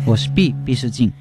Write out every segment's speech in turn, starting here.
我是毕世静。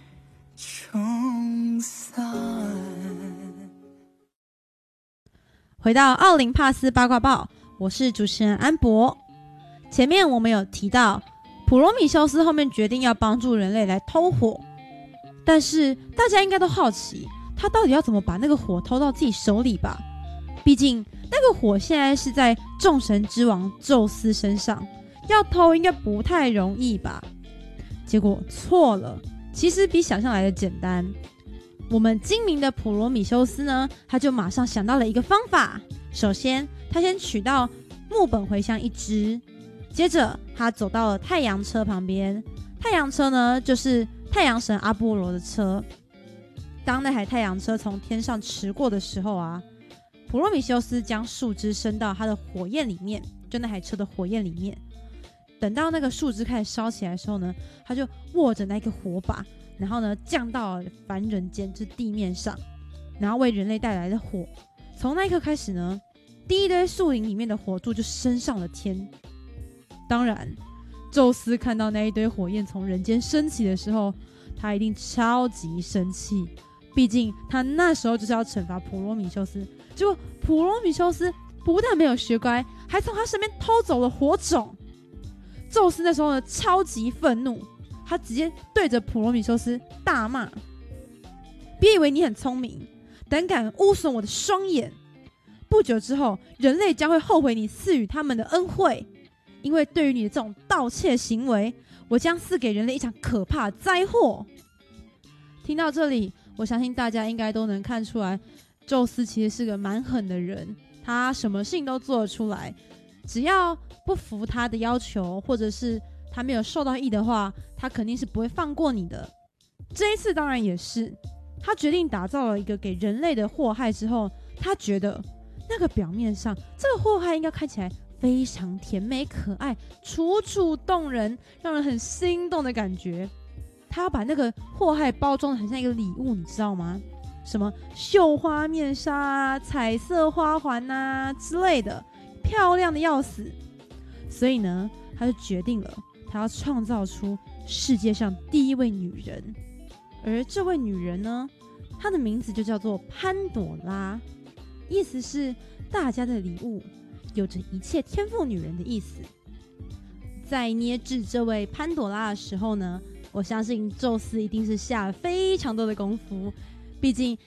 回到奥林帕斯八卦报，我是主持人安博。前面我们有提到，普罗米修斯后面决定要帮助人类来偷火，但是大家应该都好奇，他到底要怎么把那个火偷到自己手里吧？毕竟那个火现在是在众神之王宙斯身上，要偷应该不太容易吧？结果错了，其实比想象来的简单。我们精明的普罗米修斯呢，他就马上想到了一个方法。首先，他先取到木本茴香1支，接着他走到了太阳车旁边。太阳车呢，就是太阳神阿波罗的车。当那台太阳车从天上驰过的时候啊，普罗米修斯将树枝伸到他的火焰里面，就那台车的火焰里面。等到那个树枝开始烧起来的时候呢，他就握着那个火把，然后呢降到了凡人间，就是地面上，然后为人类带来的火。从那一刻开始呢，第一堆树林里面的火柱就升上了天。当然，宙斯看到那一堆火焰从人间升起的时候，他一定超级生气，毕竟他那时候就是要惩罚普罗米修斯。结果普罗米修斯不但没有学乖，还从他身边偷走了火种。宙斯那时候呢超级愤怒，他直接对着普罗米修斯大骂：别以为你很聪明，胆敢污损我的双眼！不久之后，人类将会后悔你赐予他们的恩惠，因为对于你的这种盗窃行为，我将赐给人类一场可怕的灾祸。听到这里，我相信大家应该都能看出来，宙斯其实是个蛮狠的人，他什么事情都做得出来，只要不服他的要求，或者是他没有受到益的话，他肯定是不会放过你的。这一次当然也是，他决定打造了一个给人类的祸害之后，他觉得那个表面上这个祸害应该看起来非常甜美可爱，楚楚动人，让人很心动的感觉。他要把那个祸害包装得很像一个礼物，你知道吗？什么绣花面纱啊、彩色花环啊之类的，漂亮的要死。所以呢，他就决定了，他要创造出世界上第一位女人。而这位女人呢，她的名字就叫做潘朵拉，意思是大家的礼物，有着一切天赋女人的意思。在捏制这位潘朵拉的时候呢，我相信宙斯一定是下了非常多的功夫，毕竟